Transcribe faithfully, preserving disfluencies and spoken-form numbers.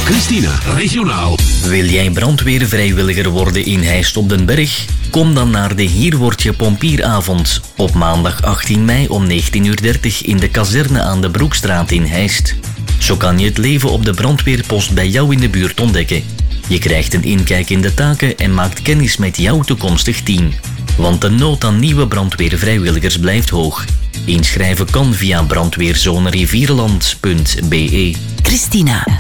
Christina, regionaal. Wil jij brandweervrijwilliger worden in Heist op den Berg? Kom dan naar de Hier Word Je Pompieravond op maandag achttien mei om negentien uur dertig in de kazerne aan de Broekstraat in Heist. Zo kan je het leven op de brandweerpost bij jou in de buurt ontdekken. Je krijgt een inkijk in de taken en maakt kennis met jouw toekomstig team. Want de nood aan nieuwe brandweervrijwilligers blijft hoog. Inschrijven kan via brandweerzone rivierenland punt be. Christina.